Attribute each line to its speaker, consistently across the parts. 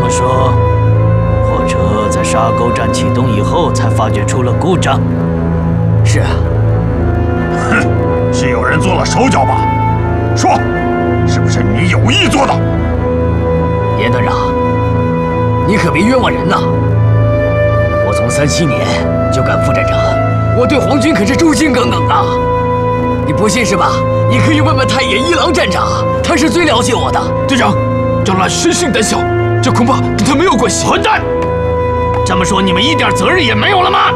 Speaker 1: 么说，货车在沙沟站启动以后才发觉出了故障？
Speaker 2: 是啊。
Speaker 3: 哼，是有人做了手脚吧？说，是不是你有意做的？
Speaker 2: 严团长，你可别冤枉人呐！我从37年就干副站长，我对皇军可是忠心耿耿的。你不信是吧？你可以问问太野一郎站长，他是最了解我的。
Speaker 4: 队长，张兰生性胆小，这恐怕跟他没有关系。
Speaker 1: 混蛋！这么说你们一点责任也没有了吗？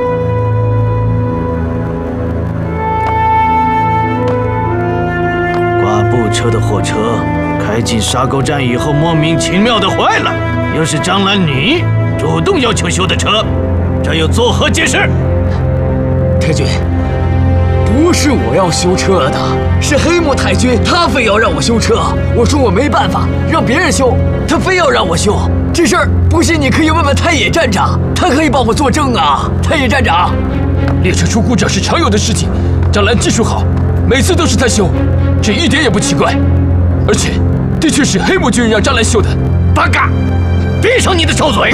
Speaker 1: 挂布车的货车开进沙沟站以后，莫名其妙的坏了，又是张兰你主动要求修的车，这又作何解释？
Speaker 2: 太君，不是我要修车的，是黑木太君他非要让我修车。我说我没办法，让别人修，他非要让我修。这事儿不信你可以问问太野站长，他可以帮我作证啊。太野站长，
Speaker 4: 列车出故障是常有的事情，张兰技术好，每次都是他修，这一点也不奇怪。而且，的确是黑木军人让张兰修的。
Speaker 1: 八嘎！闭上你的臭嘴！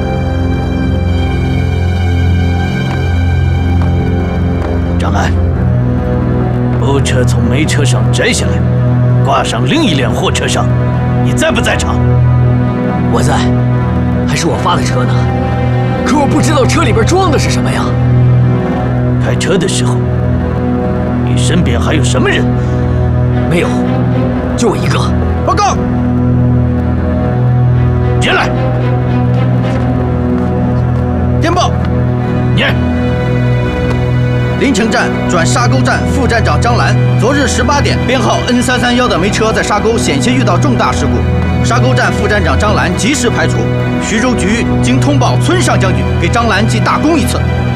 Speaker 1: 张兰，布车从煤车上摘下来，挂上另一辆货车上，你在不在场？
Speaker 2: 我在，还是我发的车呢。可我不知道车里边装的是什么呀。
Speaker 1: 开车的时候，你身边还有什么人？
Speaker 2: 没有，就我一个。
Speaker 5: 报告。
Speaker 1: 进来。
Speaker 5: 电报。
Speaker 1: 念。
Speaker 5: 临城站转沙沟站副站长张兰，昨日18点，编号 N331的煤车在沙沟险些遇到重大事故，沙沟站副站长张兰及时排除。徐州局经通报村上将军，给张兰记大功一次。